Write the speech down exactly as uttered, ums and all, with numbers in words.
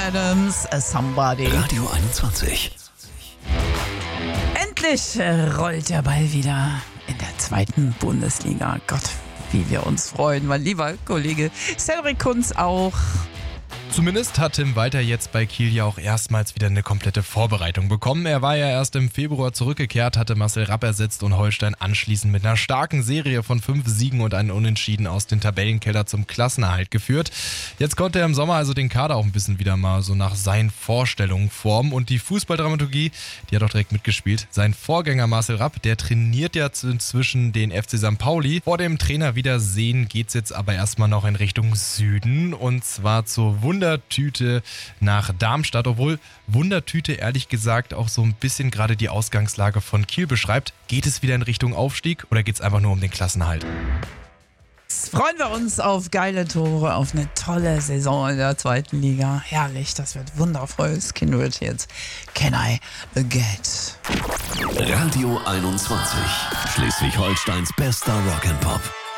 Adams, Somebody. Radio einundzwanzig. Endlich rollt der Ball wieder in der zweiten Bundesliga. Gott, wie wir uns freuen, mein lieber Kollege Cedric Kunz auch. Zumindest hat Tim Walter jetzt bei Kiel ja auch erstmals wieder eine komplette Vorbereitung bekommen. Er war ja erst im Februar zurückgekehrt, hatte Marcel Rapp ersetzt und Holstein anschließend mit einer starken Serie von fünf Siegen und einem Unentschieden aus dem Tabellenkeller zum Klassenerhalt geführt. Jetzt konnte er im Sommer also den Kader auch ein bisschen wieder mal so nach seinen Vorstellungen formen und die Fußballdramaturgie, die hat auch direkt mitgespielt. Sein Vorgänger Marcel Rapp, der trainiert ja inzwischen den F C Sankt Pauli. Vor dem Trainerwiedersehen geht's jetzt aber erstmal noch in Richtung Süden und zwar zur Wundertüte nach Darmstadt, obwohl Wundertüte ehrlich gesagt auch so ein bisschen gerade die Ausgangslage von Kiel beschreibt. Geht es wieder in Richtung Aufstieg oder geht es einfach nur um den Klassenerhalt? Jetzt freuen wir uns auf geile Tore, auf eine tolle Saison in der zweiten Liga. Herrlich, das wird wundervoll. Das Kind wird jetzt Can I Get? Radio einundzwanzig. Schleswig-Holsteins bester Rock'n'Pop.